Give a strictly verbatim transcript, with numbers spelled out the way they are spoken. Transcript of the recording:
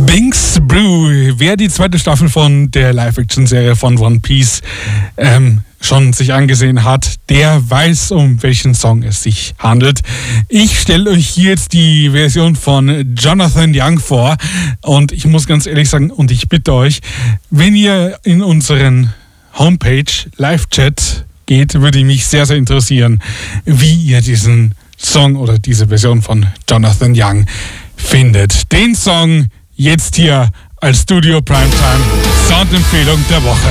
Binks Brew. Wer die zweite Staffel von der Live-Action-Serie von One Piece ähm, schon sich angesehen hat, der weiß, um welchen Song es sich handelt. Ich stelle euch hier jetzt die Version von Jonathan Young vor und ich muss ganz ehrlich sagen, und ich bitte euch, wenn ihr in unseren Homepage Live-Chat geht, würde ich mich sehr, sehr interessieren, wie ihr diesen Song oder diese Version von Jonathan Young findet. Den Song jetzt hier als Studio Primetime Soundempfehlung der Woche.